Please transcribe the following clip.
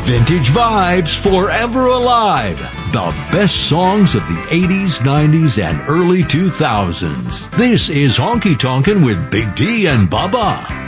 Vintage vibes forever alive. The best songs of the 80s, 90s, and early 2000s. This is Honky Tonkin' with Big D and Bubba.